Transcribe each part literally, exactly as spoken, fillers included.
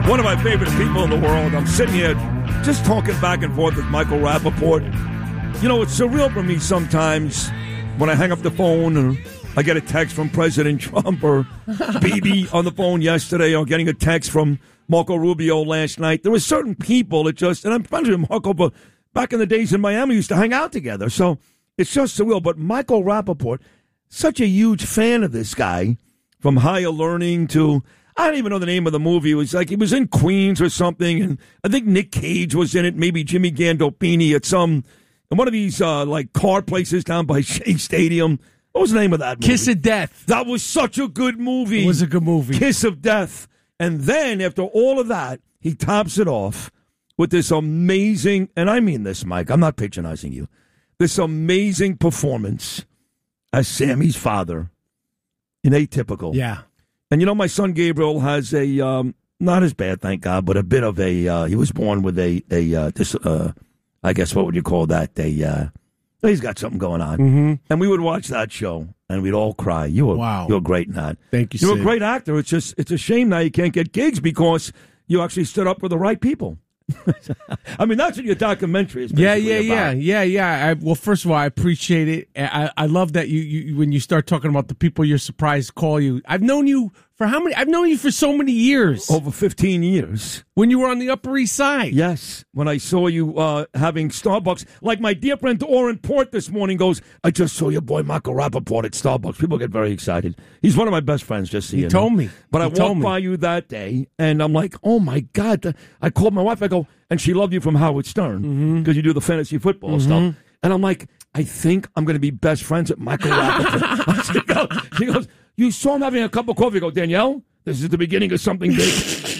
One of my favorite people in the world. I'm sitting here just talking back and forth with Michael Rappaport. You know, it's surreal for me sometimes when I hang up the phone and I get a text from President Trump or Bibi on the phone yesterday or getting a text from Marco Rubio last night. There were certain people that just, and I'm friends with Marco, but back in the days in Miami, we used to hang out together. So it's just surreal. But Michael Rappaport, such a huge fan of this guy, from Higher Learning to, I don't even know the name of the movie. It was like he was in Queens or something, and I think Nick Cage was in it, maybe Jimmy Gandolfini at some, in one of these uh, like car places down by Shea Stadium. What was the name of that movie? Kiss of Death. That was such a good movie. It was a good movie. Kiss of Death. And then after all of that, he tops it off with this amazing, and I mean this, Mike, I'm not patronizing you, this amazing performance as Sammy's father in Atypical. Yeah. And you know, my son Gabriel has a, um, not as bad, thank God, but a bit of a, uh, he was born with a, a uh, this, uh, I guess, what would you call that? A, uh, he's got something going on. Mm-hmm. And we would watch that show, and we'd all cry. You were, wow. You're great in that. Thank you, You're Sid. a great actor. It's just, it's a shame now you can't get gigs because you actually stood up for the right people. I mean, that's what your documentary is. Yeah, yeah, about. yeah, yeah, yeah. I, well, first of all, I appreciate it. I, I love that you, you when you start talking about the people you're surprised call you. I've known you for how many? I've known you for so many years. Over fifteen years. When you were on the Upper East Side. Yes. When I saw you uh, having Starbucks. Like my dear friend Oren Port this morning goes, I just saw your boy Michael Rappaport at Starbucks. People get very excited. He's one of my best friends, just so He you told know. me. But He I told walked me. by you that day, and I'm like, oh, my God. I called my wife. I go, and she loved you from Howard Stern because Mm-hmm. you do the fantasy football Mm-hmm. stuff. And I'm like, I think I'm going to be best friends with Michael Rappaport. she, goes, she goes, you saw him having a cup of coffee. I go, Danielle, this is the beginning of something big.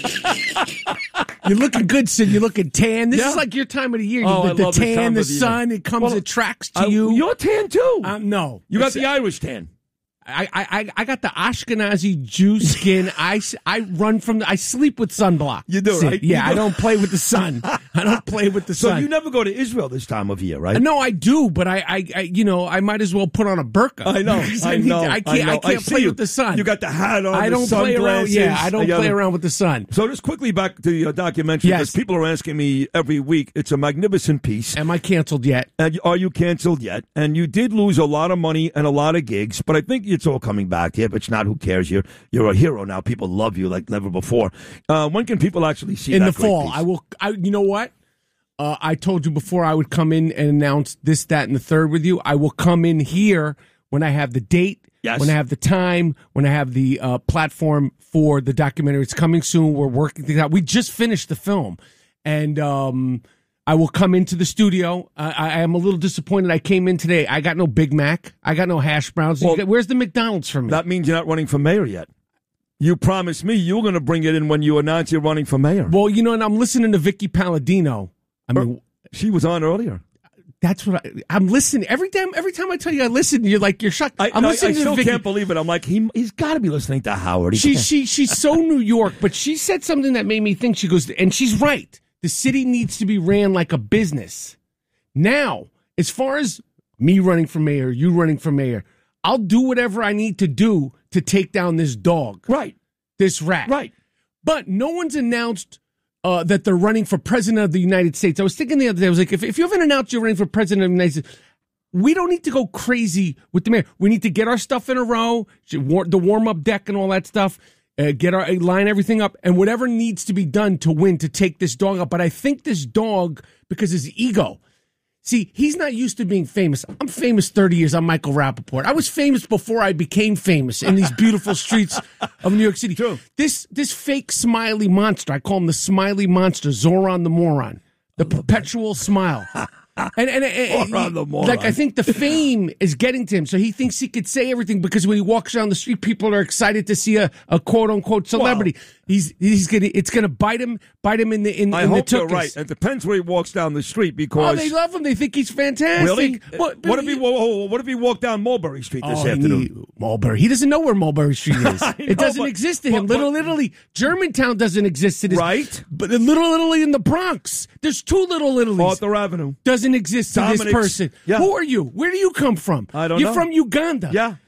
You're looking good, Sid. You're looking tan. This Yeah. is like your time of the year. Oh, the I the love this tan, time the of the year. sun, it comes, Well, it tracks to I- you. You're tan, too. Um, no. You got It's- the Irish tan. I, I, I got the Ashkenazi Jew skin. I, I run from the, I sleep with sunblock. You do, Sid. right? Yeah, You do. I don't play with the sun. I don't play with the So sun. you never go to Israel this time of year, right? No, I do, but I, I, I, you know, I might as well put on a burqa. I know. Because I need know. to- I can't. I, know. can't see play you. with the sun. You got the hat on. I the don't play around. sunglasses. Yeah, I don't got play the- around with the sun. So just quickly back to the uh, documentary, Yes. because people are asking me every week. It's a magnificent piece. Am I canceled yet? And are you canceled yet? And you did lose a lot of money and a lot of gigs, but I think it's all coming back. If it's not, who cares? You're you're a hero now. People love you like never before. Uh, when can people actually see In that the great fall, piece? I will. I, you know what? Uh, I told you before I would come in and announce this, that, and the third with you. I will come in here when I have the date, Yes. when I have the time, when I have the uh, platform for the documentary. It's coming soon. We're working things out. We just finished the film, and um, I will come into the studio. Uh, I, I am a little disappointed. I came in today. I got no Big Mac. I got no hash browns. Well, You got- where's the McDonald's for me? That means you're not running for mayor yet. You promised me you were going to bring it in when you announce you're running for mayor. well, you know, and I'm listening to Vicky Palladino. I mean, She was on earlier. that's what I, I'm listening every time. Every time I tell you I listen, you're like you're shocked. I, I'm I, I listening still to Vicky. can't believe it. I'm like, he, he's got to be listening to Howard. He She can't. she she's so New York, but she said something that made me think. She goes, and she's right. The city needs to be ran like a business. Now, as far as me running for mayor, you running for mayor, I'll do whatever I need to do to take down this dog, Right, this rat. right. But no one's announced uh, that they're running for president of the United States. I was thinking the other day, I was like, if, if you haven't announced you're running for president of the United States, we don't need to go crazy with the mayor. We need to get our stuff in a row, the warm-up deck and all that stuff, uh, get our line everything up, and whatever needs to be done to win, to take this dog up. But I think this dog, because his ego, see, he's not used to being famous. I'm famous thirty years. I'm Michael Rappaport. I was famous before I became famous in these beautiful streets of New York City. True. This this fake smiley monster, I call him the smiley monster, Zoran the moron, the perpetual smile. And, and, and, Moron the moron. like I think the fame is getting to him, so he thinks he could say everything because when he walks down the street, people are excited to see a, a quote unquote celebrity. Well, he's he's gonna it's gonna bite him bite him in the in, I in the hope you're tuchus. right. It depends where he walks down the street Oh, because they love him. They think he's fantastic. really. What, What if he whoa, whoa, what if he walked down Mulberry Street this Oh, afternoon? he- Mulberry. He doesn't know where Mulberry Street is. I know, It doesn't but- exist to him. but- Little but- Italy, Germantown doesn't exist to this. Right. But the Little Italy in the Bronx. There's two Little Italies. Arthur Avenue. Doesn't exist to this Dominic's- person. yeah. Who are you? Where do you come from? I don't You're know. from Uganda. Yeah.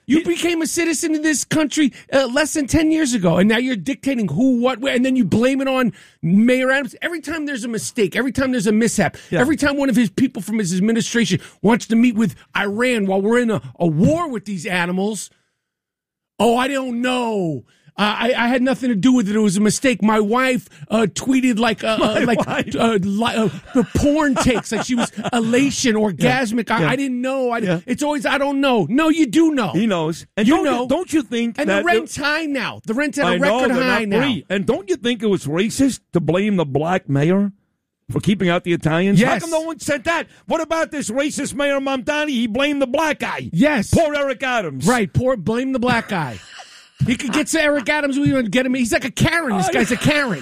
You became a citizen of this country uh, less than ten years ago, and now you're dictating who, what, where, and then you blame it on Mayor Adams. Every time there's a mistake, every time there's a mishap, yeah. every time one of his people from his administration wants to meet with Iran while we're in a, a war with these animals, oh, I don't know. Uh, I, I had nothing to do with it. It was a mistake. My wife uh, tweeted like uh, uh, like uh, li- uh, the porn takes, like she was elation, orgasmic. Yeah. I, yeah. I didn't know. I, yeah. It's always I don't know. No, you do know. He knows. And you don't, know. Don't you think? And that the rent's it, high now. The rent's at I a record know, high now. Free. And don't you think it was racist to blame the black mayor for keeping out the Italians? Yes. How come no one said that? What about this racist Mayor Mamdani? He blamed the black guy. Yes. Poor Eric Adams. Right. Poor. Blame the black guy. He could get to Eric Adams. We would get him. He's like a Karen. This guy's a Karen.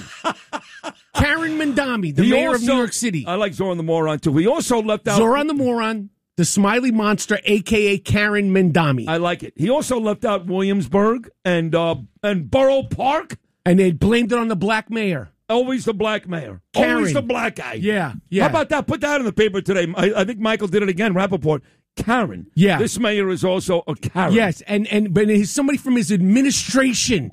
Karen Mandami, the he mayor also, of New York City. I like Zoran the Moron, too. He also left out... Zoran the Moron, the smiley monster, a k a. Karen Mandami. I like it. He also left out Williamsburg and uh, and Borough Park. And they blamed it on the black mayor. Always the black mayor. Karen. Always the black guy. Yeah, yeah. How about that? Put that in the paper today. I, I think Michael did it again, Rappaport. Karen. Yeah. This mayor is also a Karen. Yes, and, and but his, somebody from his administration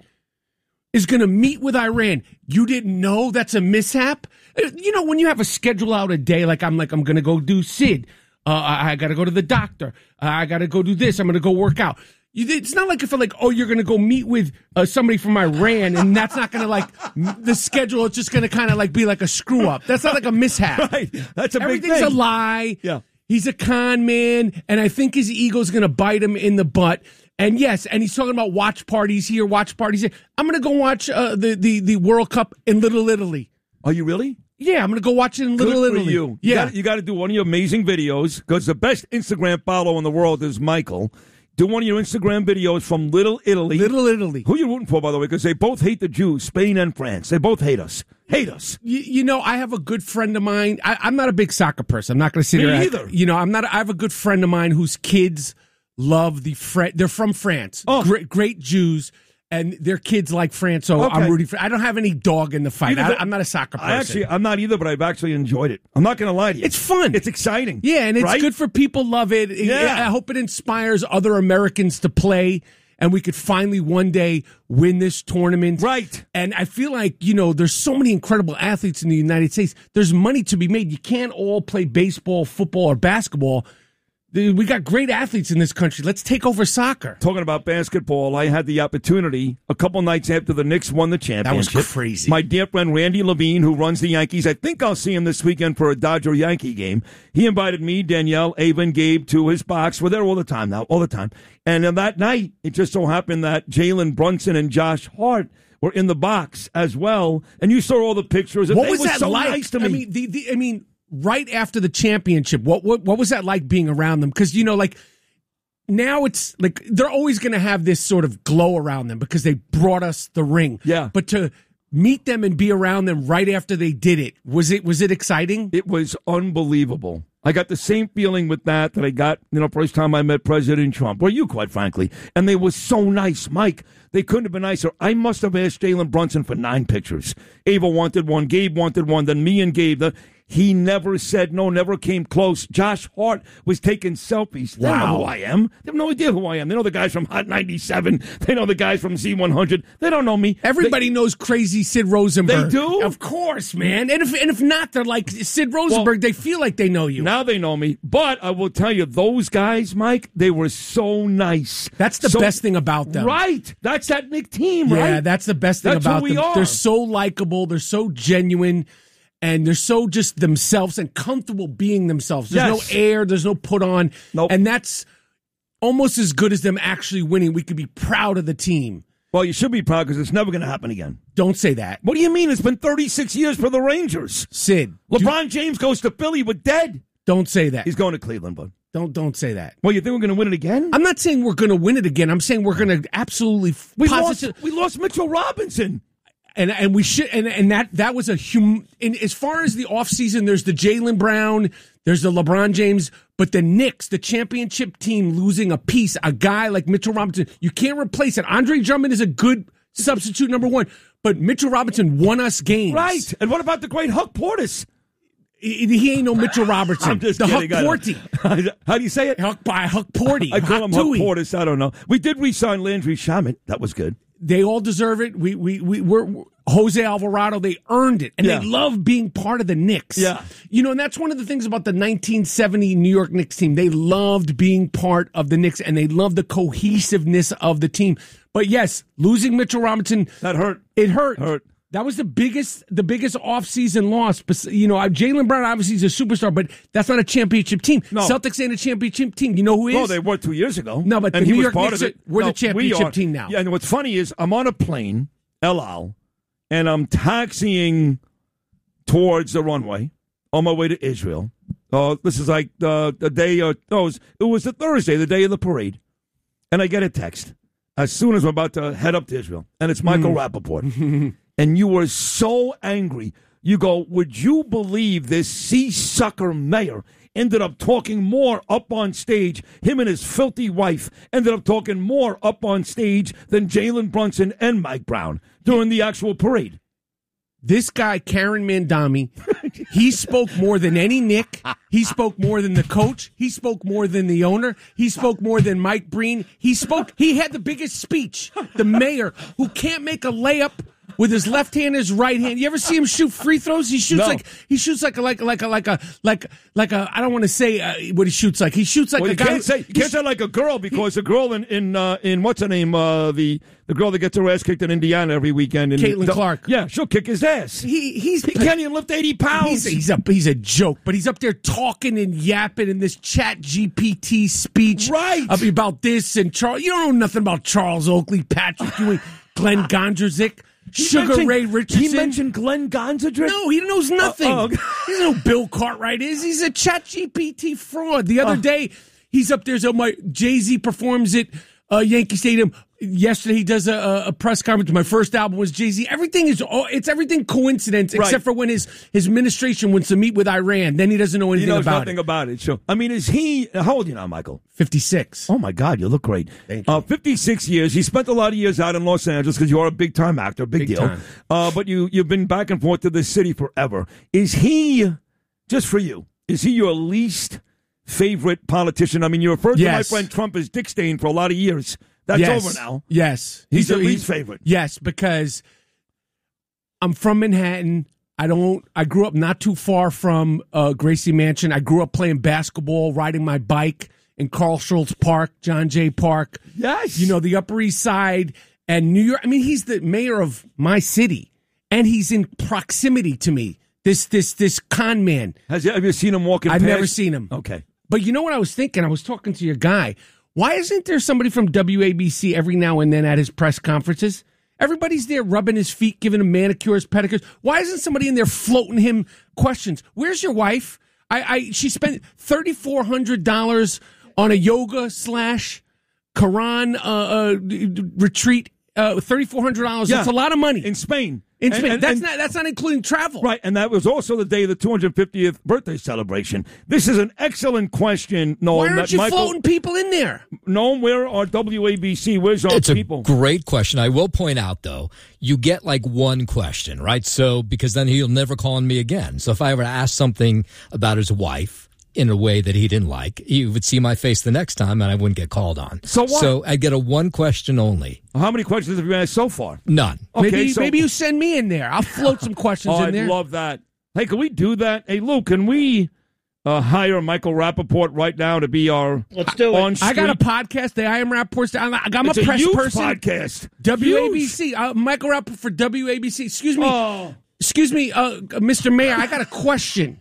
is going to meet with Iran. You didn't know that's a mishap? You know, when you have a schedule out a day, like I'm like, I'm going to go do Sid. Uh, I, I got to go to the doctor. Uh, I got to go do this. I'm going to go work out. You, it's not like if you're like, oh, you're going to go meet with uh, somebody from Iran, and that's not going to like the schedule. It's just going to kind of like be like a screw up. That's not like a mishap. Right. That's a big thing. Everything's a lie. Yeah. He's a con man, and I think his ego's going to bite him in the butt. And yes, and he's talking about watch parties here, watch parties here. I'm going to go watch uh, the, the the World Cup in Little Italy. Are you really? Yeah, I'm going to go watch it in Little Good for Italy. You. Yeah, you got, you got to do one of your amazing videos because the best Instagram follow in the world is Michael. Do one of your Instagram videos from Little Italy. Little Italy. Who are you rooting for, by the way? Because they both hate the Jews, Spain and France. They both hate us. Hate us. You, you know, I have a good friend of mine. I, I'm not a big soccer person. I'm not going to sit Me here. either. You know, I'm not. I have a good friend of mine whose kids love the French. They're from France. Oh. Great, great Jews. And their kids like France, so Okay. I'm rooting for. I don't have any dog in the fight. I, I'm not a soccer person. I actually, I'm not either, but I've actually enjoyed it. I'm not going to lie to you. It's fun. It's exciting. Yeah, and it's right? good for people. Love it. Yeah. I hope it inspires other Americans to play, and we could finally one day win this tournament. Right. And I feel like, you know, there's so many incredible athletes in the United States. There's money to be made. You can't all play baseball, football, or basketball. We got great athletes in this country. Let's take over soccer. Talking about basketball, I had the opportunity a couple nights after the Knicks won the championship. That was crazy. My dear friend Randy Levine, who runs the Yankees, I think I'll see him this weekend for a Dodger-Yankee game. He invited me, Danielle, Ava, and Gabe to his box. We're there all the time now, all the time. And on that night, it just so happened that Jalen Brunson and Josh Hart were in the box as well. And you saw all the pictures. And what they was were that so like? Nice to me. I mean, the, the, I mean, right after the championship, what what what was that like being around them? Because, you know, like now it's like they're always going to have this sort of glow around them because they brought us the ring. Yeah. But to meet them and be around them right after they did it, was it was it exciting? It was unbelievable. I got the same feeling with that that I got, you know, first time I met President Trump, or you, quite frankly. And they were so nice, Mike. They couldn't have been nicer. I must have asked Jalen Brunson for nine pictures. Ava wanted one. Gabe wanted one. Then me and Gabe. The, he never said no, never came close. Josh Hart was taking selfies. They Wow. don't know who I am. They have no idea who I am. They know the guys from Hot ninety-seven. They know the guys from Z one hundred. They don't know me. Everybody they, knows crazy Sid Rosenberg. They do? Of course, man. And if and if not, they're like Sid Rosenberg. Well, they feel like they know you. Now they know me. But I will tell you, those guys, Mike, they were so nice. That's the so, best thing about them. Right. That's that Nick team, right? Yeah, that's the best thing that's about who we them. Are. They're so likable. They're so genuine. And they're so just themselves and comfortable being themselves. There's yes. no air. There's no put on. Nope. And that's almost as good as them actually winning. We could be proud of the team. Well, you should be proud because it's never going to happen again. Don't say that. What do you mean? It's been thirty-six years for the Rangers. Sid. LeBron do, James goes to Philly with dead. Don't say that. He's going to Cleveland, bud. Don't don't say that. Well, you think we're going to win it again? I'm not saying we're going to win it again. I'm saying we're going to absolutely we positive. lost. We lost Mitchell Robinson. And and we should and, and that that was a hum. In, as far as the offseason, there's the Jaylen Brown, there's the LeBron James, but the Knicks, the championship team, losing a piece, a guy like Mitchell Robinson, you can't replace it. Andre Drummond is a good substitute, number one, but Mitchell Robinson won us games. Right. And what about the great Huck Portis? he, he ain't no Mitchell Robertson. I'm just the kidding. Huck Porty. How do you say it? Huck by Huck Porty. I call him Huck Tui. Portis. I don't know. We did re-sign Landry Shamet. That was good. They all deserve it. We we we we're, Jose Alvarado. They earned it, and Yeah. they love being part of the Knicks. Yeah. You know, and that's one of the things about the nineteen seventy New York Knicks team. They loved being part of the Knicks, and they loved the cohesiveness of the team. But yes, losing Mitchell Robinson, That hurt. it hurt. Hurt. That was the biggest, the biggest offseason loss. But, you know, Jaylen Brown obviously is a superstar, but that's not a championship team. No. Celtics ain't a championship team. You know who is? Well, they were two years ago. No, but and the he New was York part Knicks of it. are- we're the No, we championship are. team now. Yeah, and what's funny is I'm on a plane, El Al, and I'm taxiing towards the runway on my way to Israel. Uh, this is like uh, the day, uh, oh, it was, it was the Thursday, the day of the parade. And I get a text as soon as I'm about to head up to Israel. And it's Michael Mm. Rappaport. And you were so angry. You go, would you believe this sea-sucker mayor ended up talking more up on stage, him and his filthy wife ended up talking more up on stage than Jalen Brunson and Mike Brown during the actual parade. This guy, Karen Mandami, he spoke more than any Nick. He spoke more than the coach. He spoke more than the owner. He spoke more than Mike Breen. He spoke, he had the biggest speech. The mayor who can't make a layup with his left hand and his right hand. You ever see him shoot free throws? He shoots No. like he shoots like a like a, like a like a like like a I don't want to say uh, what he shoots like. He shoots like Well, a you guy. can't say you can't say like a girl because the girl in in uh, in what's her name uh, the the girl that gets her ass kicked in Indiana every weekend. In, Caitlin the, Clark. Yeah, she'll kick his ass. he he's He can't even lift eighty pounds. He's, he's a he's a joke, but he's up there talking and yapping in this Chat G P T speech, Right. About this and Charles. You don't know nothing about Charles Oakley, Patrick Ewing, Glenn Gondrzik, He Sugar mentioned- Ray Richardson. He mentioned Glenn Gonzadrick. No, he knows nothing. Uh, oh. He doesn't know who Bill Cartwright is. He's a Chat G P T fraud. The other Uh. day, he's up there. So my Jay-Z performs at uh, Yankee Stadium. Yesterday, he does a, a press conference. My first album was Jay-Z. Everything is all, it's everything coincidence, Right. except for when his, his administration wants to meet with Iran. Then he doesn't know He anything knows about nothing it. about it. So, I mean, is he? How old are you now, Michael? fifty-six. Oh my God, you look great. Thank you. Uh, fifty-six years. He spent a lot of years out in Los Angeles because you are a big time actor, big, Big deal. time. Uh, but you you've been back and forth to this city forever. Is he just for you? Is he your least favorite politician? I mean, you referred to my Yes. friend Trump as Dick Stain for a lot of years. That's yes. over now. Yes. He's your a- least favorite. Yes, because I'm from Manhattan. I don't. I grew up not too far from uh, Gracie Mansion. I grew up playing basketball, riding my bike in Carl Schultz Park, John Jay Park. Yes. You know, the Upper East Side and New York. I mean, he's the mayor of my city, and he's in proximity to me. This this this con man. Has you, have you seen him walking? I've past? never seen him. Okay. But you know what I was thinking? I was talking to your guy. Why isn't there somebody from W A B C every now and then at his press conferences? Everybody's there rubbing his feet, giving him manicures, pedicures. Why isn't somebody in there floating him questions? Where's your wife? I, I she spent thirty four hundred dollars on a yoga slash Quran uh, uh, retreat. Uh, thirty four hundred dollars. Yeah. That's a lot of money In Spain. in And- Spain. and- that's and- not that's not including travel. Right, and that was also the day of the two hundred fiftieth birthday celebration. This is an excellent question, Noam. Why aren't that you Michael, floating people in there? Noam, where are W A B C? Where's our It's people? a great question. I will point out, though, you get like one question, right? So, because then he'll never call on me again. So if I ever ask something about his wife in a way that he didn't like, he would see my face the next time and I wouldn't get called on. So what? So I'd get a one question only. How many questions have you asked so far? None. Okay, maybe so- maybe you send me in there. I'll float some questions Oh, in I'd there. love that. Hey, can we do that? Hey, Lou, can we uh, hire Michael Rappaport right now to be our Let's do it. on I got a street- podcast. The I Am Rapport. I'm I'm a It's press huge person. podcast. W A B Huge. C. Uh, Michael Rapport for W A B C. Excuse me. Oh, Excuse me, uh, Mister Mayor. I got a question.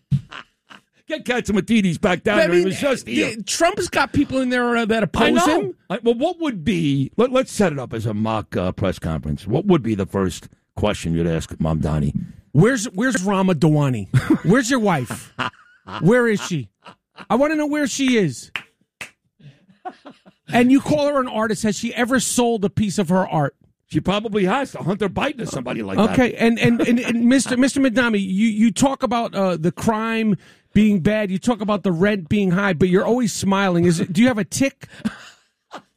get Katsimatidis back down I there. He mean, was just here. uh, Trump's got people in there uh, that I oppose know. him. I- well, what would be? Let, let's set it up as a mock uh, press conference. What would be the first question you'd ask Mom Donnie? Where's Where's Rama Dawani? Where's your wife? Where is she? I want to know where she is. And you call her an artist. Has she ever sold a piece of her art? She probably has to Hunter Biden or somebody like that. Okay, and and, and, and Mister Mister Madami, you, you talk about uh, the crime being bad. You talk about the rent being high, but you're always smiling. Is it, do you have a tick?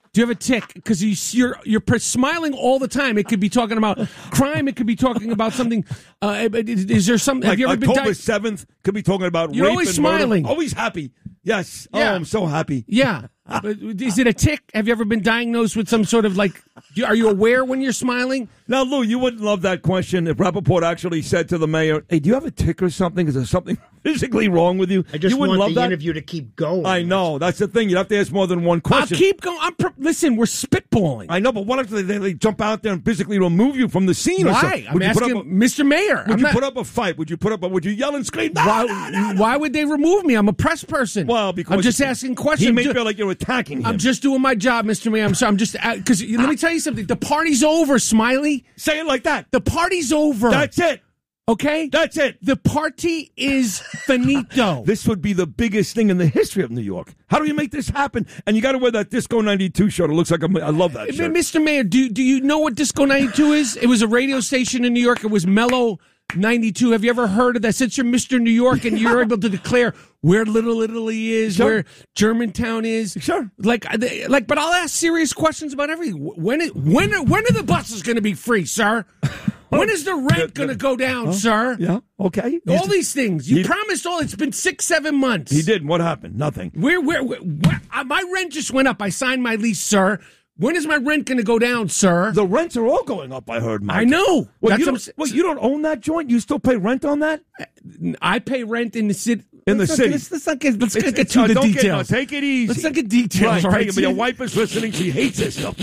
Do you have a tick? Because you, you're you're pre- smiling all the time. It could be talking about crime. It could be talking about something. Uh, is, is there some? Like have you ever been? October Di- seventh could be talking about. You're rape always and smiling. Murder. Always happy. Yes. Yeah. Oh, I'm so happy. Yeah. But is it a tick? Have you ever been diagnosed with some sort of like? Are you aware when you're smiling? Now, Lou, you wouldn't love that question if Rappaport actually said to the mayor, "Hey, do you have a tick or something? Is there something physically wrong with you?" I just you wouldn't want love the that? interview to keep going. I know. That's the thing. You'd have to ask more than one question. I'll keep going. I'm pro- listen, we're spitballing. I know, but what if they, they, they jump out there and physically remove you from the scene or Why? something? I'm Would you put asking up a- Mister Mayor. Would I'm you not- put up a fight? Would you put up a, would you yell and scream? "No, why, no, no, no." why would they remove me? I'm a press person. Well, because I'm just asking questions. He may Ju- feel like you're attacking him. I'm just doing my job, Mister Mayor. I'm sorry. I'm just because let me tell you something. The party's over, Smiley. Say it like that. The party's over. That's it. Okay? That's it. The party is finito. This would be the biggest thing in the history of New York. How do you make this happen? And you got to wear that Disco ninety-two shirt. It looks like a, I love that shirt. Mister Mayor, do do you know what Disco ninety-two is? It was a radio station in New York. It was Mellow ninety-two. Have you ever heard of that? Since you're Mister New York and you're able to declare where Little Italy is, Sure. where Germantown is, Sure. Like, like, but I'll ask serious questions about everything. When it, when are, when are the buses going to be free, sir? When is the rent going to go down, sir? Yeah. Okay. All He's- these things you he- promised. All it's been six, seven months. He did. What happened? Nothing. Where, where, where, where uh, my rent just went up. I signed my lease, sir. When is my rent going to go down, sir? The rents are all going up, I heard, Mike. I know. Well, That's you what I'm don't, sa- well, you don't own that joint? You still pay rent on that? I pay rent in the city. In the Let's not- city. Let's, let's not get, let's It's- get it's- to uh, the don't get- details. no, take it easy. Let's not get details, Right, all right? take it, but your wife is listening. She hates this stuff.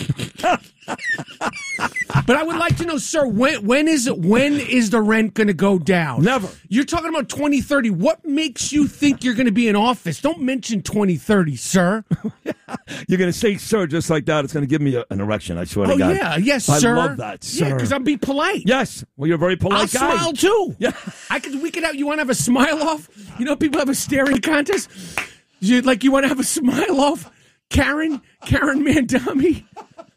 But I would like to know, sir, when when is when is the rent going to go down? Never. You're talking about twenty thirty. What makes you think you're going to be in office? Don't mention twenty thirty, sir. You're going to say, sir, just like that. It's going to give me a, an erection, I swear Oh, to God. yeah. Yes, I sir. love that, sir. Yeah, because I'll be polite. Yes. Well, you're a very polite I'll guy. smile, too. Yeah. I could. We could have, you want to have a smile off? You know, people have a staring contest. You, like, you want to have a smile off? Karen? Karen Mandami?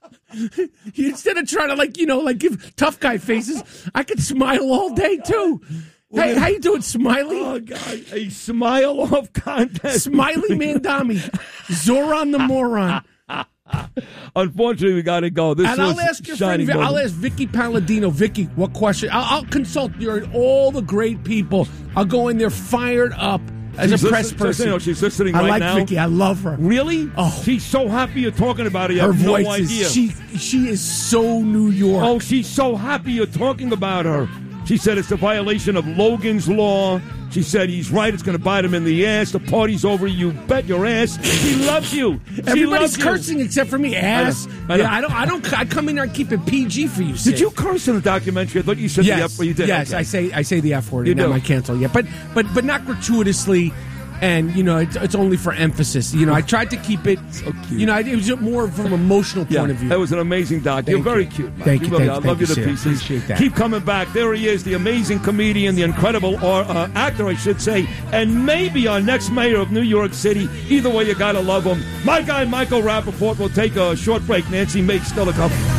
Instead of trying to, like, you know, like give tough guy faces, I could smile all day, too. Hey, how you doing, Smiley? Oh, God. A smile off contest. Smiley Mandami. Zoran the moron. Unfortunately, we got to go. This And was I'll ask your shining friend, I'll moment. ask Vicky Palladino. Vicky, what question? I'll, I'll consult your all the great people. I'll go in there fired up as She's a press listen- just so person. you know, she's listening I right like now. Vicky. I love her. Really? Oh. She's so happy you're talking about it. You Her have voice no idea. is she. She is so New York. Oh, she's so happy you're talking about her. She said it's a violation of Logan's Law. She said he's right. It's going to bite him in the ass. The party's over. You bet your ass. She loves you. She Everybody's loves you. cursing except for me. Ass. I know. Yeah, I don't. I don't. I come in there and keep it P G for you. Did Sid. you curse in the documentary? I thought you said the Yes. F word. You did. Yes, Okay. I say. I say the F word. You and that do. might cancel. Yeah, but but but not gratuitously. And, you know, it's, it's only for emphasis. You know, I tried to keep it, So cute. you know, it was more from an emotional Yeah, point of view. that was an amazing doc. You're Thank very you. cute, man. Thank You you, really thank are. I you, love you thank to you, pieces. sir. Appreciate that. Keep coming back. There he is, the amazing comedian, the incredible or, uh, actor, I should say, and maybe our next mayor of New York City. Either way, you got to love him. My guy, Michael Rappaport, will take a short break. Nancy Make's still to come.